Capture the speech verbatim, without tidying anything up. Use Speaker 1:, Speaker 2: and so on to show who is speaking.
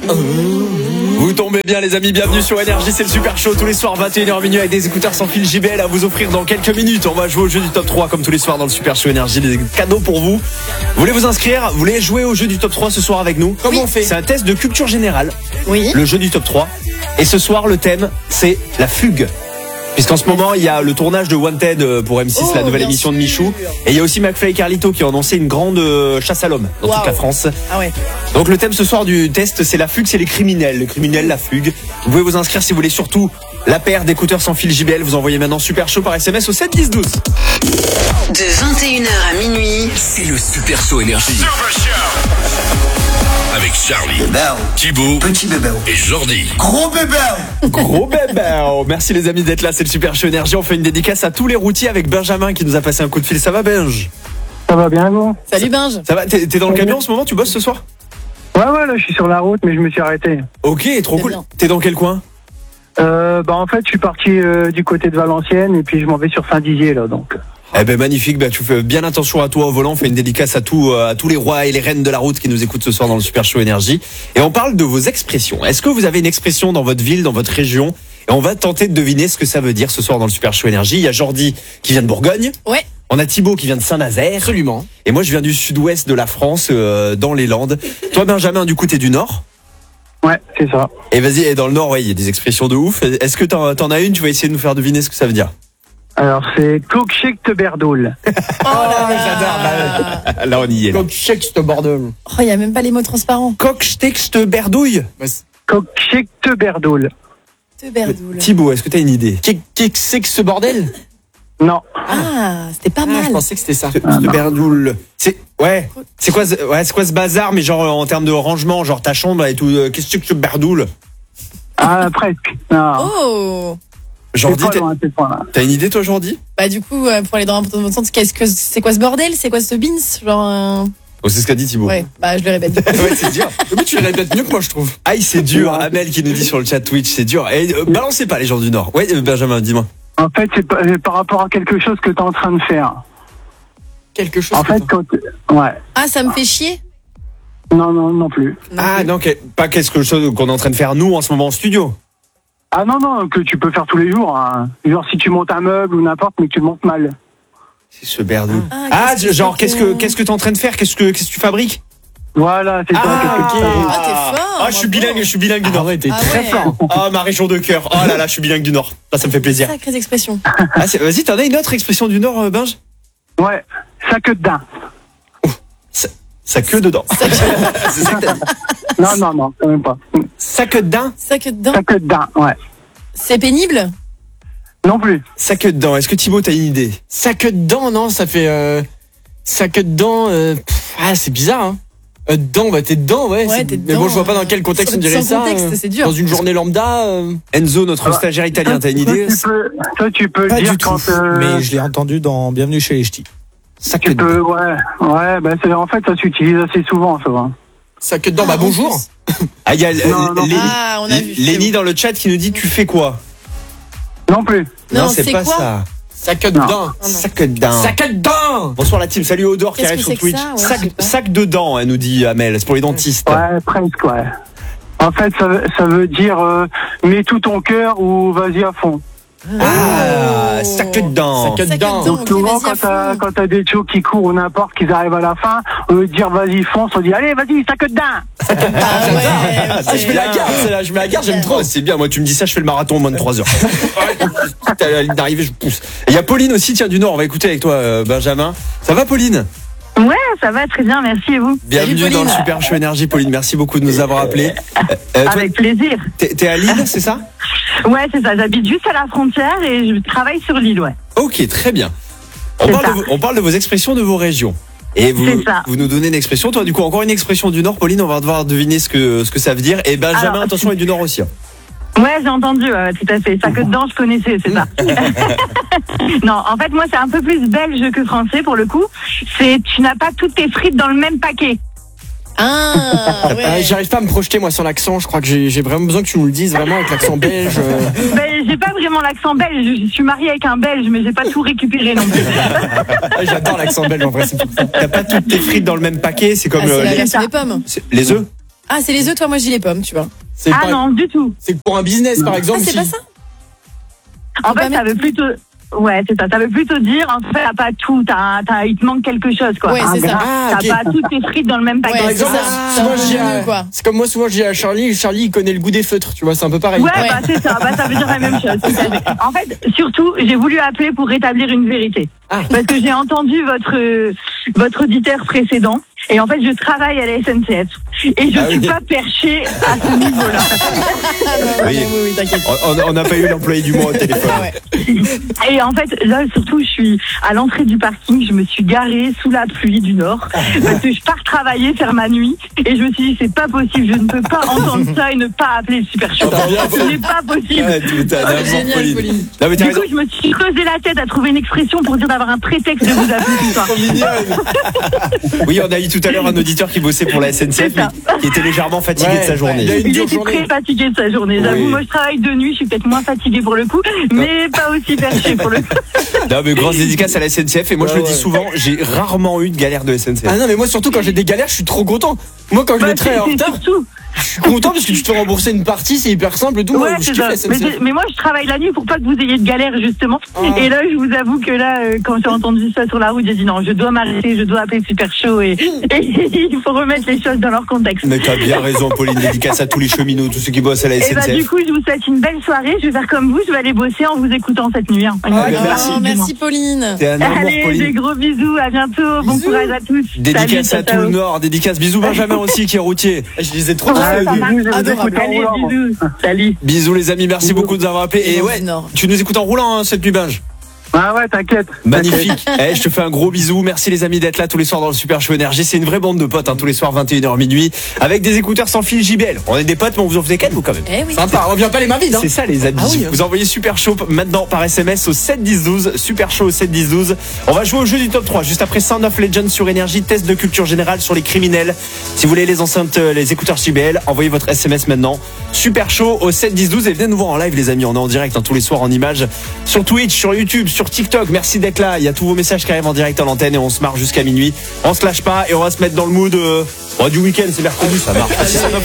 Speaker 1: Vous tombez bien les amis, bienvenue sur Énergie, c'est le super show tous les soirs vingt et une heures minuit avec des écouteurs sans fil J B L à vous offrir dans quelques minutes. On va jouer au jeu du top trois comme tous les soirs dans le super show Énergie, des cadeaux pour vous. Vous voulez vous inscrire, vous voulez jouer au jeu du top trois ce soir avec nous?
Speaker 2: Comment on fait?
Speaker 1: C'est un test de culture générale.
Speaker 2: Oui.
Speaker 1: Le jeu du top trois. Et ce soir le thème c'est la fugue. Puisqu'en ce moment, il y a le tournage de Wanted pour M six, oh, la nouvelle émission de Michou. Et il y a aussi McFly et Carlito qui ont annoncé une grande chasse à l'homme dans wow. toute la France.
Speaker 2: Ah ouais.
Speaker 1: Donc le thème ce soir du test, c'est la fugue, c'est les criminels. Les criminels, la fugue. Vous pouvez vous inscrire si vous voulez, surtout la paire d'écouteurs sans fil J B L. Vous envoyez maintenant super chaud par S M S au sept dix douze.
Speaker 3: De vingt et une heures à minuit,
Speaker 4: c'est le super show Énergie. Avec Charlie, Thibaut,
Speaker 5: petit bébé
Speaker 4: et Jordi.
Speaker 5: Gros bébé.
Speaker 1: Gros bébé. Merci les amis d'être là, c'est le super show Énergie. On fait une dédicace à tous les routiers avec Benjamin qui nous a passé un coup de fil. Ça va Benj?
Speaker 6: Ça va bien vous?
Speaker 2: Salut Benj.
Speaker 1: Ça va, t'es, t'es dans le camion en ce moment? Tu bosses ce soir?
Speaker 6: Ouais ouais, là je suis sur la route mais je me suis arrêté.
Speaker 1: Ok, trop
Speaker 2: c'est
Speaker 1: cool.
Speaker 2: Bien.
Speaker 1: T'es dans quel coin?
Speaker 6: Euh, bah en fait je suis parti euh, du côté de Valenciennes et puis je m'en vais sur Saint-Dizier là donc.
Speaker 1: Eh ben magnifique, bah tu fais bien attention à toi au volant, on fait une dédicace à tous à tous les rois et les reines de la route qui nous écoutent ce soir dans le super show Énergie. Et on parle de vos expressions. Est-ce que vous avez une expression dans votre ville, dans votre région? Et on va tenter de deviner ce que ça veut dire ce soir dans le super show Énergie. Il y a Jordi qui vient de Bourgogne.
Speaker 2: Ouais.
Speaker 1: On a Thibaut qui vient de Saint-Nazaire.
Speaker 2: Absolument.
Speaker 1: Et moi je viens du sud-ouest de la France, euh, dans les Landes. Toi Benjamin, du coup t'es du nord?
Speaker 6: Ouais, c'est ça.
Speaker 1: Et vas-y, et dans le nord, ouais, il y a des expressions de ouf. Est-ce que t'en, t'en as une? Tu vas essayer de nous faire deviner ce que ça veut dire.
Speaker 6: Alors c'est Coq-Chec Berdoul.
Speaker 2: Oh là là,
Speaker 1: j'adore. Bah, là on y est.
Speaker 2: Coq-Chec ce bordel. Oh, il y a même pas les mots transparents.
Speaker 1: Coq-Chec Berdouille.
Speaker 6: Coq-Chec Berdoul.
Speaker 2: Te berdoule.
Speaker 1: Thibaut, est-ce que t'as une idée?
Speaker 2: Qu'est-ce que ce bordel?
Speaker 6: Non.
Speaker 2: Ah, c'était pas
Speaker 6: ah,
Speaker 2: mal.
Speaker 6: Je pensais que c'était ça.
Speaker 1: Ce,
Speaker 6: ah,
Speaker 1: ce berdoule. C'est ouais. C'est quoi, ce, ouais, c'est quoi ce bazar? Mais genre en termes de rangement, genre ta chambre et tout. Euh, qu'est-ce que tu berdoule?
Speaker 6: Ah presque. Non.
Speaker 2: Oh.
Speaker 1: Jordi,
Speaker 6: t'as, loin,
Speaker 1: t'as une idée toi, Jordi?
Speaker 2: Bah du coup, euh, pour aller dans un sens, qu'est-ce que c'est quoi ce bordel? C'est quoi ce bins? Genre. Euh...
Speaker 1: Oh, c'est ce qu'a dit Thibaut.
Speaker 2: Ouais. Bah je le répète.
Speaker 1: Ouais, c'est dur. Mais tu le répètes mieux que moi, je trouve. Aïe, c'est dur. Amel qui nous dit sur le chat Twitch, c'est dur. Et euh, balancez pas les gens du Nord. Ouais, Benjamin, dis-moi.
Speaker 6: En fait, c'est par, par rapport à quelque chose que t'es en train de faire.
Speaker 2: Quelque chose.
Speaker 6: En fait, quand ouais.
Speaker 2: Ah, ça me fait chier.
Speaker 6: Non, non, non plus.
Speaker 2: Non
Speaker 1: ah
Speaker 2: plus.
Speaker 1: non, pas quelque chose qu'on est en train de faire nous en ce moment en studio.
Speaker 6: Ah non, non, que tu peux faire tous les jours. Hein. Genre si tu montes un meuble ou n'importe, mais que tu le montes mal.
Speaker 1: C'est ce berdou.
Speaker 2: Ah,
Speaker 1: ah
Speaker 2: qu'est-ce
Speaker 1: genre,
Speaker 2: que
Speaker 1: qu'est-ce que qu'est-ce que t'es en train de faire? Qu'est-ce que qu'est-ce que tu fabriques?
Speaker 6: Voilà, c'est
Speaker 1: ah,
Speaker 6: ça.
Speaker 1: Ah,
Speaker 6: okay.
Speaker 2: ah, t'es fort.
Speaker 1: Ah, je suis bilingue, je suis bilingue du
Speaker 6: ah,
Speaker 1: Nord.
Speaker 6: Ouais, t'es
Speaker 2: ah,
Speaker 6: très
Speaker 2: ouais.
Speaker 6: fort.
Speaker 1: Oh, ma région de cœur. Oh là là, je suis bilingue du Nord. Ça, ça me fait plaisir.
Speaker 2: Sacrées expressions.
Speaker 1: Ah, c'est, vas-y, t'en as une autre expression du Nord, Binge?
Speaker 6: Ouais, ça que dedans.
Speaker 1: Ça queue dedans.
Speaker 2: Ça que...
Speaker 1: c'est ça que t'as dit.
Speaker 6: Non, non, non, quand même pas.
Speaker 1: Ça queue dedans.
Speaker 2: Ça que dedans.
Speaker 6: Ça que dedans, ouais.
Speaker 2: C'est pénible?
Speaker 6: Non plus.
Speaker 1: Ça queue dedans. Est-ce que Thibaut t'as une idée?
Speaker 7: Ça que dedans, non, ça fait euh, ça que dedans. Euh, pff, ah, c'est bizarre. Hein. Euh, dedans, bah t'es dedans, ouais.
Speaker 2: Ouais,
Speaker 7: c'est...
Speaker 2: t'es
Speaker 7: Mais
Speaker 2: dedans,
Speaker 7: bon, je vois pas dans quel contexte on dirait
Speaker 2: sans
Speaker 7: ça.
Speaker 2: contexte,
Speaker 7: euh,
Speaker 2: c'est dur.
Speaker 7: Dans une journée lambda. Euh...
Speaker 1: Enzo, notre stagiaire italien, t'as une idée?
Speaker 6: Toi, tu peux, toi, tu peux
Speaker 8: Pas
Speaker 6: le dire
Speaker 8: du tout,
Speaker 6: quand. Euh...
Speaker 8: mais je l'ai entendu dans Bienvenue chez les Ch'tis.
Speaker 1: Ça que
Speaker 6: Tu peux,
Speaker 1: dedans.
Speaker 6: ouais, ouais, bah c'est en fait ça s'utilise assez souvent, ça va.
Speaker 7: Ça que dedans,
Speaker 2: Ah,
Speaker 7: bah bonjour.
Speaker 1: Ah, il y a
Speaker 6: Non, non.
Speaker 1: Léni,
Speaker 2: Ah, on a vu.
Speaker 1: Léni dans le chat qui nous dit tu fais quoi?
Speaker 6: Non plus.
Speaker 2: Non,
Speaker 1: c'est,
Speaker 2: c'est
Speaker 1: pas
Speaker 2: quoi?
Speaker 1: ça.
Speaker 7: Ça que
Speaker 6: Non.
Speaker 7: dedans.
Speaker 1: Ça que dedans.
Speaker 7: Ça que dedans.
Speaker 1: Bonsoir la team, salut Odor qui
Speaker 2: Qu'est-ce
Speaker 1: arrive
Speaker 2: que
Speaker 1: sur
Speaker 2: c'est que
Speaker 1: Twitch.
Speaker 2: ça Ouais,
Speaker 1: sac,
Speaker 2: je sais pas.
Speaker 1: sac de dents, elle nous dit Amel, c'est pour les dentistes.
Speaker 6: Ouais, presque, ouais. En fait, ça, veut- ça veut dire euh, mets tout ton cœur ou vas-y à fond.
Speaker 1: Ah,
Speaker 2: Oh.
Speaker 1: sac de dents.
Speaker 7: Ça que
Speaker 2: Ça que
Speaker 7: dedans.
Speaker 2: dedans.
Speaker 6: Donc
Speaker 2: ok,
Speaker 6: souvent,
Speaker 2: vas-y à
Speaker 6: quand t'as,
Speaker 2: fond.
Speaker 6: quand t'as des chos qui courent ou n'importe, qu'ils arrivent à la fin, au lieu de dire vas-y fonce, on dit allez vas-y, ça que dedans.
Speaker 2: Ah ouais.
Speaker 1: Ah, ça, je mets la garde, celle-là, je mets la garde, j'aime trop. C'est bien, moi tu me dis ça, je fais le marathon en moins de trois heures. T'as la ligne d'arrivée, je pousse. Et il y a Pauline aussi, tiens, du Nord, on va écouter avec toi, euh, Benjamin. Ça va, Pauline?
Speaker 9: Ouais, ça va très bien, merci et vous?
Speaker 1: Bienvenue
Speaker 2: Salut,
Speaker 1: dans le
Speaker 2: Pauline.
Speaker 1: Super Show Énergie, Pauline, merci beaucoup de nous avoir appelés. Euh, euh, toi,
Speaker 9: Avec plaisir.
Speaker 1: t'es, t'es à Lille, c'est ça?
Speaker 9: Ouais, c'est ça, j'habite juste à la frontière et je travaille sur l'île, ouais.
Speaker 1: Ok, très bien. On
Speaker 9: C'est
Speaker 1: parle,
Speaker 9: ça.
Speaker 1: de vos, on parle de vos expressions de vos régions. Et vous,
Speaker 9: C'est ça.
Speaker 1: vous nous donnez une expression. Toi, du coup, encore une expression du Nord, Pauline, on va devoir deviner ce que, ce que ça veut dire. Et Benjamin,
Speaker 9: Alors,
Speaker 1: attention, est du Nord aussi. hein.
Speaker 9: Ouais, j'ai entendu, ouais, tout à fait. Ça que dedans, je connaissais, c'est ça. Non, en fait, moi, c'est un peu plus belge que français pour le coup. C'est tu n'as pas toutes tes frites dans le même paquet.
Speaker 2: Ah, ouais.
Speaker 7: Euh, j'arrive pas à me projeter moi sur l'accent. Je crois que j'ai, j'ai vraiment besoin que tu nous le dises vraiment avec l'accent belge. euh.
Speaker 9: Ben, j'ai pas vraiment l'accent belge. Je suis mariée avec un belge, mais j'ai pas tout récupéré non plus.
Speaker 7: Ah, j'adore l'accent belge en vrai. C'est tout ça.
Speaker 1: T'as pas toutes tes frites dans le même paquet, c'est comme
Speaker 2: Ah, c'est
Speaker 1: euh,
Speaker 2: la
Speaker 1: les,
Speaker 2: version des pommes.
Speaker 1: c'est- les œufs.
Speaker 2: Ah, c'est les œufs, toi, moi, je dis les pommes, tu vois.
Speaker 7: C'est
Speaker 9: Ah
Speaker 7: pas-
Speaker 9: non, du tout.
Speaker 7: C'est pour un business, par
Speaker 2: Ah,
Speaker 7: exemple.
Speaker 2: c'est
Speaker 7: si-
Speaker 2: pas ça?
Speaker 9: En
Speaker 2: Faut pas
Speaker 9: fait, ça
Speaker 2: mettre-
Speaker 9: veut plutôt. Ouais, c'est ça. Ça veut plutôt dire, en fait, t'as pas tout. T'as, t'as, il te manque quelque chose, quoi.
Speaker 2: Ouais, c'est
Speaker 9: Un
Speaker 2: ça.
Speaker 9: gras,
Speaker 7: Ah,
Speaker 9: t'as
Speaker 7: ok.
Speaker 9: pas toutes tes frites dans le même
Speaker 2: Ouais,
Speaker 9: paquet.
Speaker 7: Par
Speaker 2: c'est
Speaker 7: exemple,
Speaker 2: ça. C'est
Speaker 7: souvent
Speaker 2: un
Speaker 7: je
Speaker 2: peu
Speaker 7: dis à-
Speaker 2: mieux, quoi.
Speaker 7: c'est comme moi, souvent je dis à Charlie, Charlie il connaît le goût des feutres, tu vois, c'est un peu pareil.
Speaker 9: Ouais,
Speaker 2: Ouais.
Speaker 9: bah c'est ça, bah ça veut dire la même chose. tout à fait. En fait, surtout, j'ai voulu appeler pour rétablir une vérité.
Speaker 7: Ah.
Speaker 9: Parce que j'ai entendu votre euh, votre auditeur précédent. Et en fait, je travaille à la S N C F. Et je
Speaker 7: Ah
Speaker 9: suis
Speaker 7: oui.
Speaker 9: pas perchée à ce niveau-là.
Speaker 2: Ah, bah,
Speaker 1: Oui.
Speaker 2: oui, oui, oui, t'inquiète.
Speaker 1: On on n'a pas eu l'employé du mois au téléphone.
Speaker 2: Ah ouais.
Speaker 9: Et en fait, là, surtout, je suis à l'entrée du parking. Je me suis garée sous la pluie du Nord. Parce que je pars travailler, faire ma nuit. Et je me suis dit, c'est pas possible. Je ne peux pas entendre ça et ne pas appeler le Super Show.
Speaker 1: T'as bien
Speaker 9: Ce n'est pas possible.
Speaker 1: Ouais, tout à
Speaker 2: Ah,
Speaker 1: fait,
Speaker 2: génial,
Speaker 1: Pauline.
Speaker 2: Pauline.
Speaker 1: Non, mais t'as
Speaker 9: Du
Speaker 1: raison.
Speaker 9: coup, je me suis creusé la tête à trouver une expression pour dire d'avoir un prétexte de vous appeler ce soir.
Speaker 7: Trop mignonne.
Speaker 1: Oui, on a eu tout à l'heure un auditeur qui bossait pour la S N C F,
Speaker 9: C'est ça.
Speaker 1: mais qui était légèrement fatigué
Speaker 7: Ouais,
Speaker 1: de sa
Speaker 7: ouais.
Speaker 1: journée.
Speaker 7: Il a eu une
Speaker 9: Il
Speaker 7: dure
Speaker 9: était
Speaker 7: journée.
Speaker 9: très fatigué de sa journée. J'avoue,
Speaker 1: Oui.
Speaker 9: moi je travaille de nuit, je suis peut-être moins fatiguée pour le coup, mais pas aussi perché pour le coup.
Speaker 1: Non, mais grosse dédicace à la S N C F. Et moi, je
Speaker 7: Ouais,
Speaker 1: le dis
Speaker 7: ouais.
Speaker 1: souvent, j'ai rarement eu de galère de S N C F.
Speaker 7: Ah non, mais moi surtout quand j'ai des galères, je suis trop content. Moi quand je
Speaker 9: Bah,
Speaker 7: le traite en
Speaker 9: c'est-
Speaker 7: retard,
Speaker 9: c'est surtout.
Speaker 7: je suis content parce que tu te fais rembourser une partie, c'est hyper simple et tout.
Speaker 9: Ouais,
Speaker 7: Moi, je
Speaker 9: c'est
Speaker 7: kiffe
Speaker 9: ça.
Speaker 7: la
Speaker 9: Mais,
Speaker 7: S N C F.
Speaker 9: c'est- mais moi je travaille la nuit pour pas que vous ayez de galère justement.
Speaker 7: Oh.
Speaker 9: Et là, je vous avoue que là, euh, quand j'ai entendu ça sur la route, j'ai dit non, je dois m'arrêter, je dois appeler Super Show et, et il faut remettre les choses dans leur contexte.
Speaker 1: Mais t'as bien raison, Pauline. Dédicace à tous les cheminots, tous ceux qui bossent à la
Speaker 9: Et bah du
Speaker 1: S N C F.
Speaker 9: coup, je vous souhaite une belle soirée. Je vais faire comme vous, je vais aller bosser en vous écoutant cette nuit. Hein.
Speaker 1: Ah, ben,
Speaker 2: Ah,
Speaker 1: merci.
Speaker 2: merci, Pauline.
Speaker 1: T'es un amour,
Speaker 9: Allez, des
Speaker 1: Pauline.
Speaker 9: gros bisous, à bientôt, bon
Speaker 2: Bisous.
Speaker 9: courage à tous.
Speaker 1: Dédicace
Speaker 9: Salut,
Speaker 1: à tout
Speaker 9: ciao,
Speaker 1: le
Speaker 9: ciao.
Speaker 1: Nord. Dédicace. Bisous, Benjamin aussi, qui est routier.
Speaker 7: Je les ai trop
Speaker 9: Ah,
Speaker 7: kiffés.
Speaker 9: ça marche.
Speaker 6: Je vous
Speaker 2: Adorable.
Speaker 6: écoute en
Speaker 9: Allez,
Speaker 6: roulant, moi.
Speaker 9: bisous. Salut.
Speaker 1: Bisous, les amis. Merci beaucoup de nous avoir appelés. Et
Speaker 2: Dans
Speaker 1: ouais,
Speaker 2: le Nord.
Speaker 1: tu nous écoutes en roulant, hein, cette nuit, Binge.
Speaker 6: Ah ouais, t'inquiète.
Speaker 1: Magnifique. Eh, je te fais un gros bisou. Merci les amis d'être là tous les soirs dans le Super Show Énergie. C'est une vraie bande de potes, hein, tous les soirs vingt et une heures minuit, avec des écouteurs sans fil J B L. On est des potes, mais on vous en faisait quatre, vous quand même.
Speaker 2: Eh oui.
Speaker 7: Sympa, on revient pas les mains vides. Hein.
Speaker 1: C'est ça les amis.
Speaker 7: Ah oui, hein.
Speaker 1: Vous envoyez Super Show maintenant par S M S au sept dix douze. Super Show au sept dix douze. On va jouer au jeu du top trois juste après Sound of Legends sur Énergie, test de culture générale sur les criminels. Si vous voulez les enceintes, euh, les écouteurs J B L, envoyez votre S M S maintenant. Super Show au sept dix douze et venez nous voir en live les amis. On est en direct hein, tous les soirs en images sur Twitch, sur YouTube, sur TikTok. Merci d'être là. Il y a tous vos messages qui arrivent en direct à l'antenne et on se marre jusqu'à minuit. On se lâche pas et on va se mettre dans le mood euh, oh, du week-end. C'est mercredi, ça marche. Ah, c'est Sound of